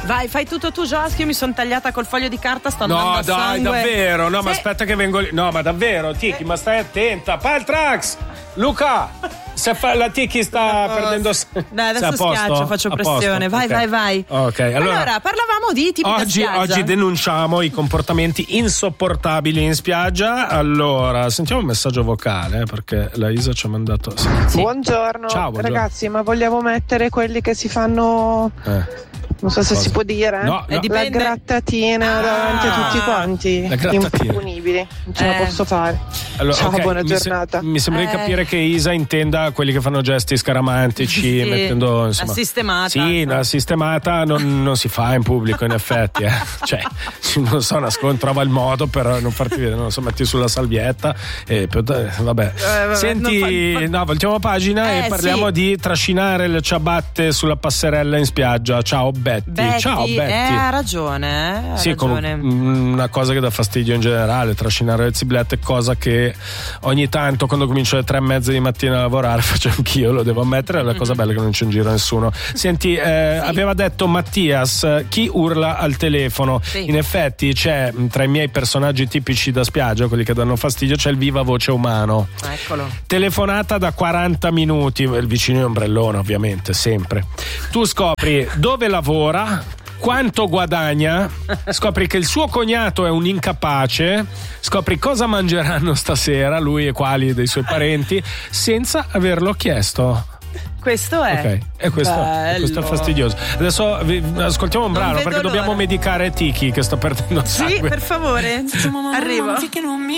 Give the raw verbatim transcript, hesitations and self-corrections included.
Vai, fai tutto tu, Jos, che io mi sono tagliata col foglio di carta, sto andando No, a dai, sangue. davvero, no, Sì. ma aspetta che vengo lì. No, ma davvero, Tiki, ma stai attenta. Paltrax! Luca! Se fa, la Tiki sta perdendo. Dai, adesso schiaccio, faccio pressione. Vai, okay. vai, vai. Ok, allora, allora parlavamo di tipi oggi, da spiaggia. oggi denunciamo i comportamenti insopportabili in spiaggia. Allora, sentiamo un messaggio vocale, eh, perché la Isa ci ha mandato. Sì. Buongiorno. Ciao, buongiorno. Ragazzi, ma vogliamo mettere quelli che si fanno. Eh. Non so se Cosa? si può dire. No, no. La grattatina Ah. davanti a tutti quanti. La grattatina. Improponibili. Non ce la Eh. posso fare. Allora, Ciao, ok, buona mi se- giornata. Mi sembra di Eh. capire che Isa intenda quelli che fanno gesti scaramantici, Sì, mettendo insomma. la sistemata. Sì, la sistemata non, non si fa in pubblico, in effetti. Eh. Cioè, non so, nascondo, trova il modo per non farti vedere, non so, metti sulla salvietta e poi, eh, vabbè. Eh, vabbè, Senti, non fa- no, voltiamo pagina Eh, e parliamo sì. di trascinare le ciabatte sulla passerella in spiaggia. Ciao Betty. Betty, Ciao eh, Betty. ha ragione, eh, ha Sì, con ragione. una cosa che dà fastidio in generale, trascinare le ziblette, cosa che ogni tanto quando comincio alle tre e mezza di mattina a lavorare faccio anch'io, lo devo ammettere, è la cosa bella che non c'è in giro nessuno. Senti, eh, Sì. aveva detto Mattias, chi urla al telefono? Sì. In effetti c'è tra i miei personaggi tipici da spiaggia, quelli che danno fastidio, c'è il viva voce umano. Eccolo. Telefonata da quaranta minuti, il vicino è ombrellone ovviamente, sempre. Tu scopri dove lavora, quanto guadagna, scopri che il suo cognato è un incapace, scopri cosa mangeranno stasera lui e quali dei suoi parenti senza averlo chiesto. Questo è Ok, e questo, bello. questo è fastidioso. Adesso vi- ascoltiamo un Non brano vedo perché dobbiamo l'ora. medicare Tiki che sta perdendo Sì, sangue. per favore. Arrivo.